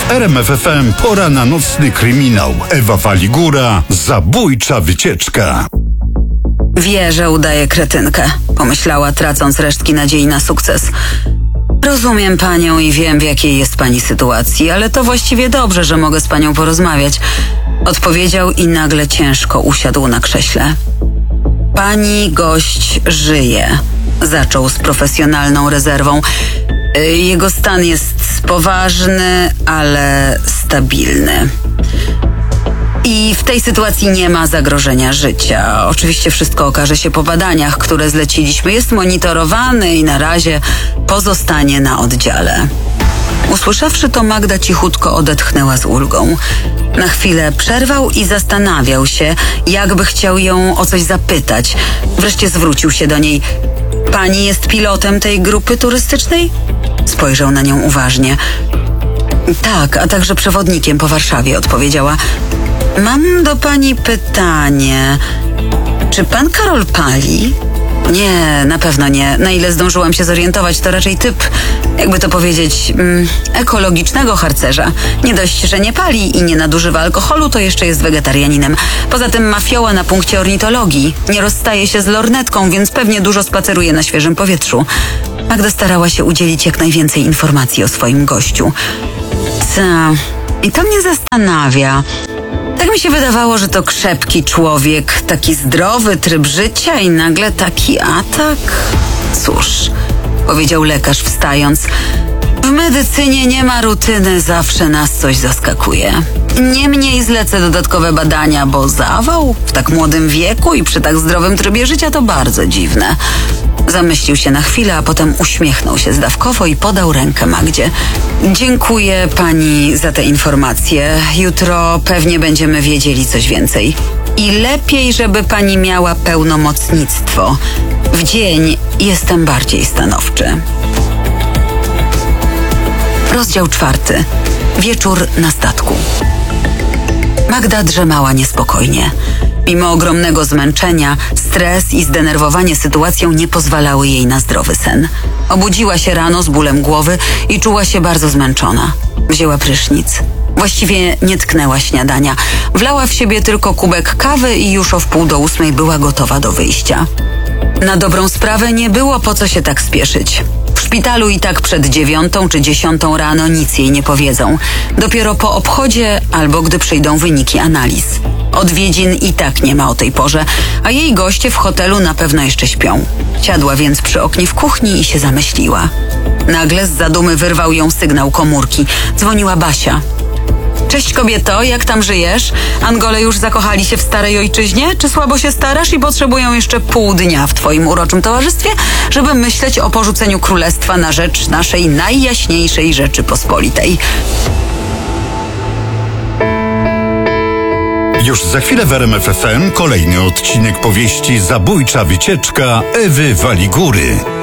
W RMF FM pora na nocny kryminał. Ewa Waligura, zabójcza wycieczka. Wie, że udaje kretynkę, pomyślała, tracąc resztki nadziei na sukces. Rozumiem panią i wiem, w jakiej jest pani sytuacji, ale to właściwie dobrze, że mogę z panią porozmawiać. Odpowiedział i nagle ciężko usiadł na krześle. Pani gość żyje, zaczął z profesjonalną rezerwą. Jego stan jest poważny, ale stabilny. I w tej sytuacji nie ma zagrożenia życia. Oczywiście wszystko okaże się po badaniach, które zleciliśmy. Jest monitorowany i na razie pozostanie na oddziale. Usłyszawszy to, Magda cichutko odetchnęła z ulgą. Na chwilę przerwał i zastanawiał się, jakby chciał ją o coś zapytać. Wreszcie zwrócił się do niej. Pani jest pilotem tej grupy turystycznej? Spojrzał na nią uważnie. Tak, a także przewodnikiem po Warszawie, odpowiedziała. Mam do pani pytanie. Czy pan Karol pali? Nie, na pewno nie. Na ile zdążyłam się zorientować, to raczej typ, jakby to powiedzieć, ekologicznego harcerza. Nie dość, że nie pali i nie nadużywa alkoholu, to jeszcze jest wegetarianinem. Poza tym ma fioła na punkcie ornitologii. Nie rozstaje się z lornetką, więc pewnie dużo spaceruje na świeżym powietrzu. Magda starała się udzielić jak najwięcej informacji o swoim gościu. I to mnie zastanawia. Tak mi się wydawało, że to krzepki człowiek, taki zdrowy tryb życia i nagle taki atak. Cóż, powiedział lekarz wstając. W medycynie nie ma rutyny, zawsze nas coś zaskakuje. Niemniej zlecę dodatkowe badania, bo zawał w tak młodym wieku i przy tak zdrowym trybie życia to bardzo dziwne. Zamyślił się na chwilę, a potem uśmiechnął się zdawkowo i podał rękę Magdzie. Dziękuję pani za te informacje. Jutro pewnie będziemy wiedzieli coś więcej. I lepiej, żeby pani miała pełnomocnictwo. W dzień jestem bardziej stanowczy. Rozdział 4. Wieczór na statku. Magda drzemała niespokojnie. Mimo ogromnego zmęczenia, stres i zdenerwowanie sytuacją nie pozwalały jej na zdrowy sen. Obudziła się rano z bólem głowy i czuła się bardzo zmęczona. Wzięła prysznic. Właściwie nie tknęła śniadania. Wlała w siebie tylko kubek kawy i już o 7:30 była gotowa do wyjścia. Na dobrą sprawę nie było po co się tak spieszyć. W szpitalu i tak przed 9 czy 10 rano nic jej nie powiedzą. Dopiero po obchodzie albo gdy przyjdą wyniki analiz. Odwiedzin i tak nie ma o tej porze, a jej goście w hotelu na pewno jeszcze śpią. Siadła więc przy oknie w kuchni i się zamyśliła. Nagle z zadumy wyrwał ją sygnał komórki. Dzwoniła Basia. Cześć kobieto, jak tam żyjesz? Angole już zakochali się w starej ojczyźnie? Czy słabo się starasz i potrzebują jeszcze pół dnia w twoim uroczym towarzystwie, żeby myśleć o porzuceniu królestwa na rzecz naszej najjaśniejszej Rzeczypospolitej? Już za chwilę w RMF FM kolejny odcinek powieści Zabójcza wycieczka Ewy Waligury.